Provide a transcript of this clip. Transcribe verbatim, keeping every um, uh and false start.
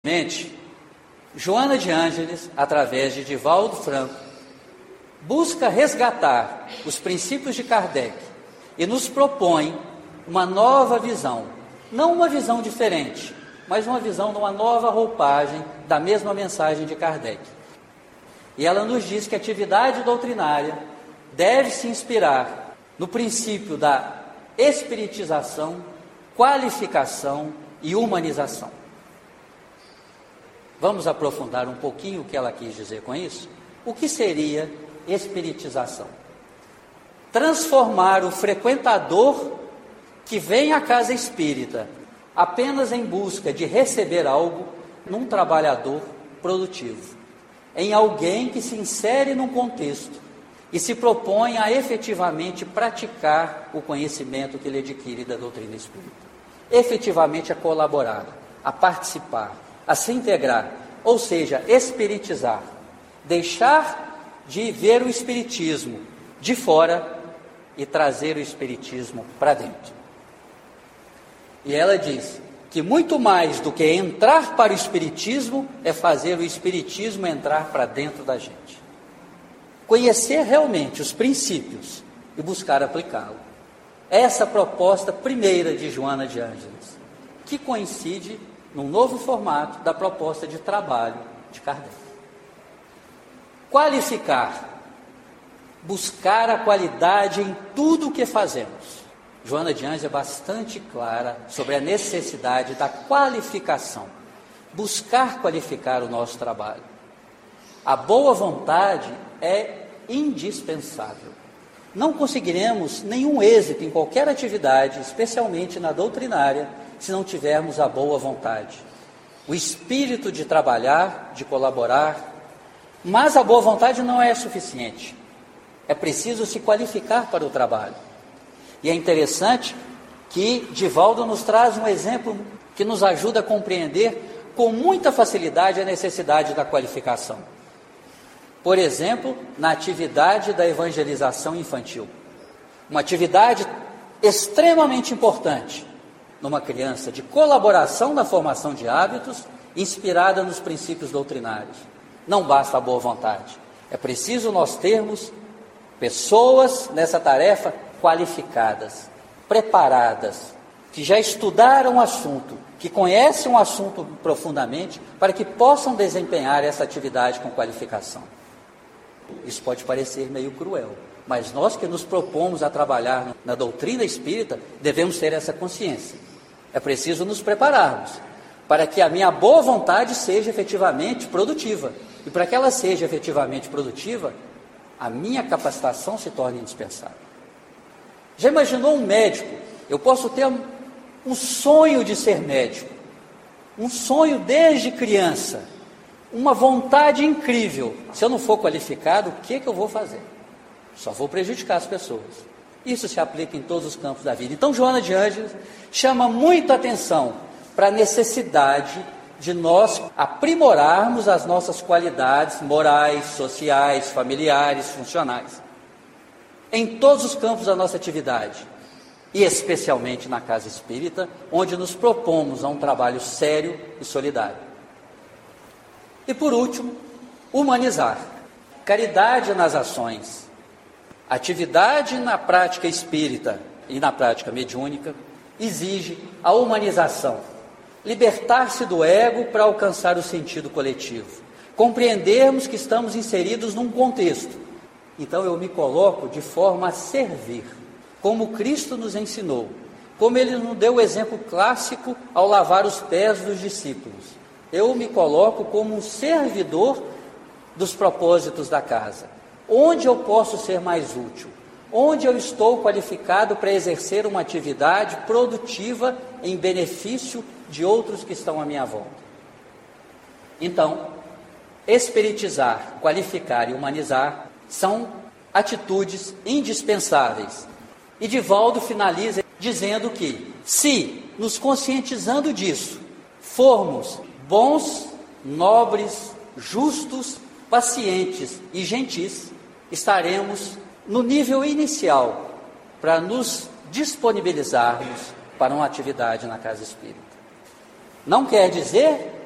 Joana de Ângeles, através de Divaldo Franco, busca resgatar os princípios de Kardec e nos propõe uma nova visão, não uma visão diferente, mas uma visão de uma nova roupagem da mesma mensagem de Kardec. E ela nos diz que a atividade doutrinária deve se inspirar no princípio da espiritização, qualificação e humanização. Vamos aprofundar um pouquinho o que ela quis dizer com isso? O que seria espiritização? Transformar o frequentador que vem à casa espírita apenas em busca de receber algo num trabalhador produtivo, em alguém que se insere num contexto e se propõe a efetivamente praticar o conhecimento que ele adquire da doutrina espírita, efetivamente a colaborar, a participar, a se integrar, ou seja, espiritizar, deixar de ver o espiritismo de fora e trazer o espiritismo para dentro. E ela diz que muito mais do que entrar para o espiritismo é fazer o espiritismo entrar para dentro da gente. Conhecer realmente os princípios e buscar aplicá-lo. Essa é a proposta primeira de Joana de Ângeles, que coincide num novo formato da proposta de trabalho de Kardec. Qualificar, buscar a qualidade em tudo o que fazemos. Joana de Ângeles é bastante clara sobre a necessidade da qualificação, buscar qualificar o nosso trabalho. A boa vontade é indispensável. Não conseguiremos nenhum êxito em qualquer atividade, especialmente na doutrinária, se não tivermos a boa vontade, o espírito de trabalhar, de colaborar. Mas a boa vontade não é suficiente. É preciso se qualificar para o trabalho. E é interessante que Divaldo nos traz um exemplo que nos ajuda a compreender com muita facilidade a necessidade da qualificação. Por exemplo, na atividade da evangelização infantil. Uma atividade extremamente importante numa criança, de colaboração na formação de hábitos, inspirada nos princípios doutrinários. Não basta a boa vontade. É preciso nós termos pessoas nessa tarefa qualificadas, preparadas, que já estudaram o assunto, que conhecem o assunto profundamente, para que possam desempenhar essa atividade com qualificação. Isso pode parecer meio cruel, mas nós que nos propomos a trabalhar na doutrina espírita, devemos ter essa consciência. É preciso nos prepararmos, para que a minha boa vontade seja efetivamente produtiva. E para que ela seja efetivamente produtiva, a minha capacitação se torna indispensável. Já imaginou um médico? Eu posso ter um, um sonho de ser médico, um sonho desde criança, uma vontade incrível. Se eu não for qualificado, o que, que eu vou fazer? Só vou prejudicar as pessoas. Isso se aplica em todos os campos da vida. Então, Joana de Ângeles chama muita atenção para a necessidade de nós aprimorarmos as nossas qualidades morais, sociais, familiares, funcionais, em todos os campos da nossa atividade, e especialmente na casa espírita, onde nos propomos a um trabalho sério e solidário. E por último, humanizar. Caridade nas ações. Atividade na prática espírita e na prática mediúnica exige a humanização. Libertar-se do ego para alcançar o sentido coletivo. Compreendermos que estamos inseridos num contexto. Então eu me coloco de forma a servir, como Cristo nos ensinou, como Ele nos deu o exemplo clássico ao lavar os pés dos discípulos. Eu me coloco como um servidor dos propósitos da casa. Onde eu posso ser mais útil? Onde eu estou qualificado para exercer uma atividade produtiva em benefício de outros que estão à minha volta? Então, espiritizar, qualificar e humanizar são atitudes indispensáveis. E Divaldo finaliza dizendo que, se, nos conscientizando disso, formos bons, nobres, justos, pacientes e gentis, estaremos no nível inicial para nos disponibilizarmos para uma atividade na casa espírita. Não quer dizer